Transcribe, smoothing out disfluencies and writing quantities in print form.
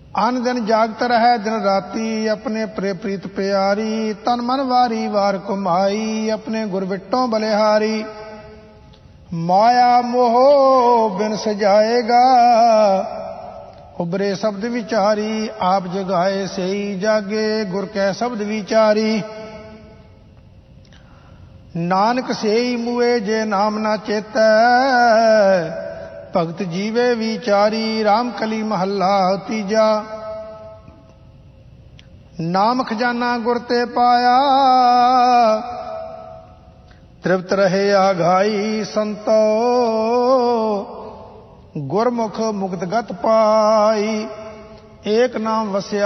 अन दिन जागत रहे दिन राती, अपने प्रीत प्यारी। तन मन वारी वार कुमाई, अपने गुर बिट्टों बलिहारी। माया मोह बिन सजाएगा, उबरे शब्द विचारी। आप जगाए सेई जागे, गुर कै शब्द विचारी। नानक सेई मुए जे नाम ना चेतै, भगत जीवे विचारी। राम कली महला तीजा, नाम खजाना गुर ते पाया। तृप्त रहे आघाई संतो, गुरमुख मुक्त गत पाई। एक नाम वस्या